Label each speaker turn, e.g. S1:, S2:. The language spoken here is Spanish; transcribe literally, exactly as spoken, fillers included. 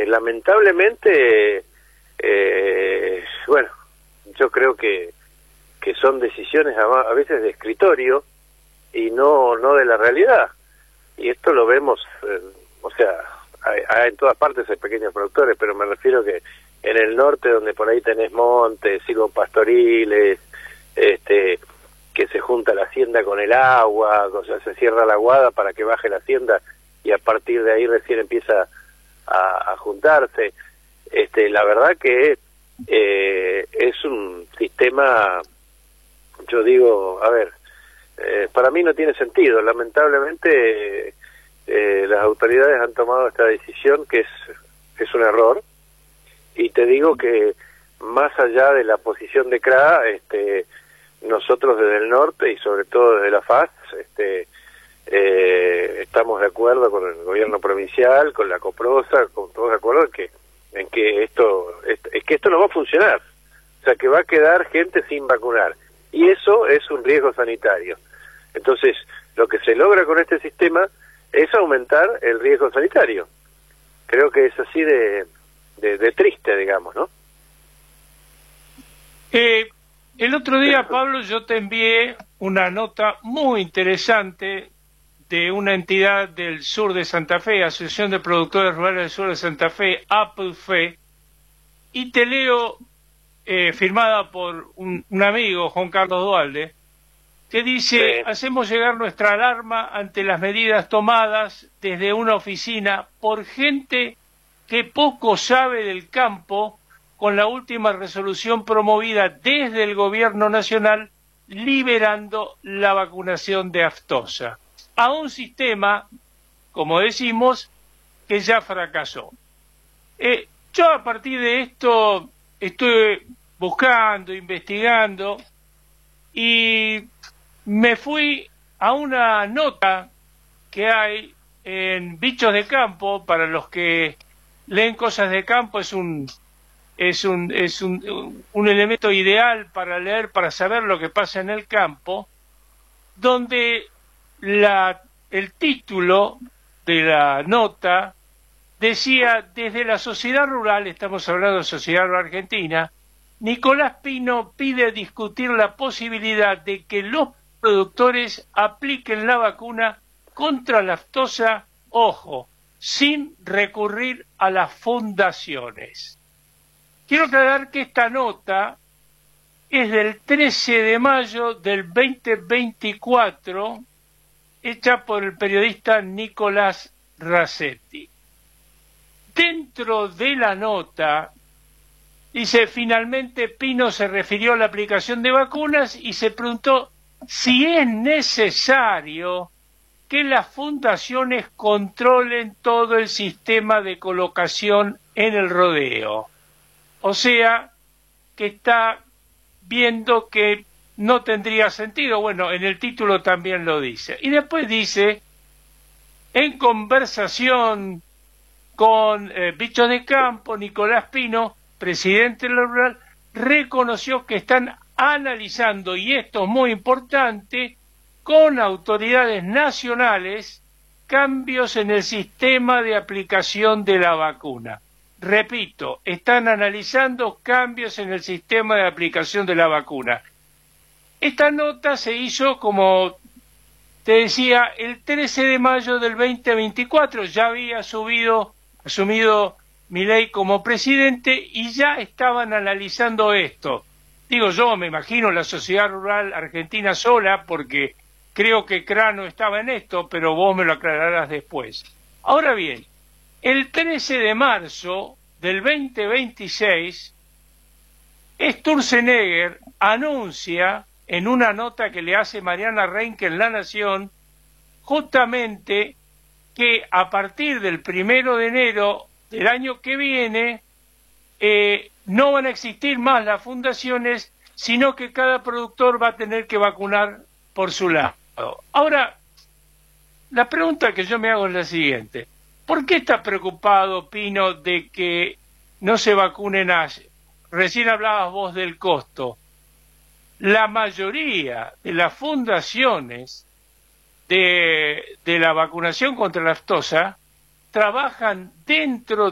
S1: eh, lamentablemente, eh, bueno, yo creo que, que son decisiones a, a veces de escritorio y no, no de la realidad. Y esto lo vemos, eh, o sea, hay, hay en todas partes hay pequeños productores, pero me refiero que en el norte, donde por ahí tenés montes, silvopastoriles, este, que se junta la hacienda con el agua, o sea, se cierra la aguada para que baje la hacienda y a partir de ahí recién empieza a, a juntarse. Este, la verdad que eh, es un sistema, yo digo, a ver, eh, para mí no tiene sentido. Lamentablemente eh, las autoridades han tomado esta decisión que es, es un error. Y te digo que más allá de la posición de C R A, este, nosotros desde el norte y sobre todo desde la F A S, este, eh, estamos de acuerdo con el gobierno provincial, con la COPROSA, con todos de acuerdo en que, en que esto, es, es que esto no va a funcionar, o sea que va a quedar gente sin vacunar y eso es un riesgo sanitario. Entonces, lo que se logra con este sistema es aumentar el riesgo sanitario. Creo que es así de De, de triste, digamos, ¿no?
S2: Eh, el otro día, Pablo, yo te envié una nota muy interesante de una entidad del sur de Santa Fe, Asociación de Productores Rurales del Sur de Santa Fe, APUFE, y te leo, eh, firmada por un, un amigo, Juan Carlos Dualde, que dice, sí. Hacemos llegar nuestra alarma ante las medidas tomadas desde una oficina por gente que poco sabe del campo con la última resolución promovida desde el gobierno nacional liberando la vacunación de aftosa a un sistema, como decimos, que ya fracasó. Eh, yo a partir de esto estoy buscando, investigando y me fui a una nota que hay en Bichos de Campo. Para los que leen cosas de campo, es un es un es un, un elemento ideal para leer, para saber lo que pasa en el campo, donde la el título de la nota decía: desde la sociedad rural, estamos hablando de sociedad rural argentina, Nicolás Pino pide discutir la posibilidad de que los productores apliquen la vacuna contra la aftosa, ojo, sin recurrir a las fundaciones. Quiero aclarar que esta nota es del trece de mayo del veinte veinticuatro, hecha por el periodista Nicolás Racetti. Dentro de la nota dice: finalmente Pino se refirió a la aplicación de vacunas y se preguntó si es necesario que las fundaciones controlen todo el sistema de colocación en el rodeo. O sea, que está viendo que no tendría sentido. Bueno, en el título también lo dice. Y después dice, en conversación con eh, Bichos de Campo, Nicolás Pino, presidente de la Rural, reconoció que están analizando, y esto es muy importante, con autoridades nacionales, cambios en el sistema de aplicación de la vacuna. Repito, están analizando cambios en el sistema de aplicación de la vacuna. Esta nota se hizo, como te decía, el trece de mayo del veinte veinticuatro. Ya había subido, asumido Milei como presidente y ya estaban analizando esto. Digo yo, me imagino la sociedad rural argentina sola, porque creo que C R A no estaba en esto, pero vos me lo aclararás después. Ahora bien, el trece de marzo del veinte veintiséis, Sturzenegger anuncia en una nota que le hace Mariana Reinke en La Nación, justamente que a partir del primero de enero del año que viene eh, no van a existir más las fundaciones, sino que cada productor va a tener que vacunar por su lado. Ahora, la pregunta que yo me hago es la siguiente: ¿por qué está preocupado Pino de que no se vacunen a... Recién hablabas vos del costo. La mayoría de las fundaciones de, de la vacunación contra la aftosa trabajan dentro